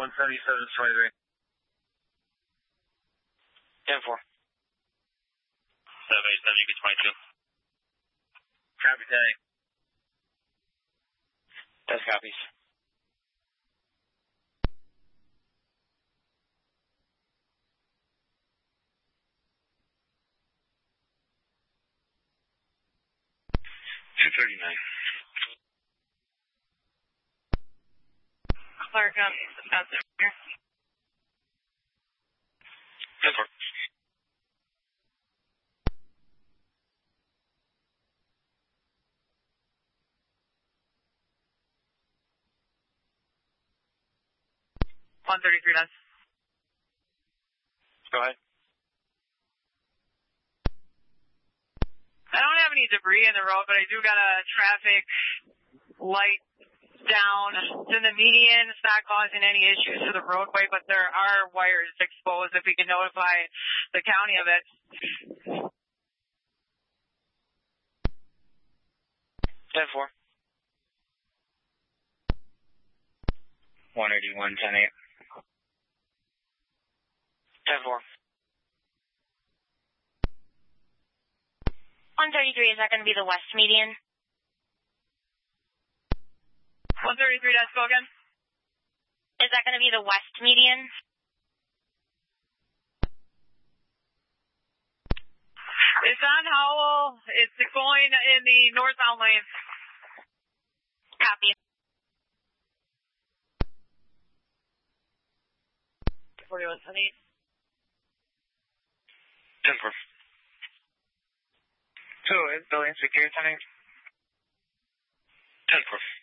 177-23. 10-4. 787, you get 22. Copy, Danny. Test copies. Clark, that's over here. 10-4. $133. Go ahead. I don't have any debris in the road, but I do got a traffic light down to the median. It's not causing any issues to the roadway, but there are wires exposed. If we can notify the county of it. 10-4. 181, 10-8. 10-4. 133, is that going to be the west median? 133, let's go again. Is that going to be the west median? It's on Howell. It's going in the northbound lane. Copy. 41, 10-8. 10-4. 2, building secure, 10-8. 10-4.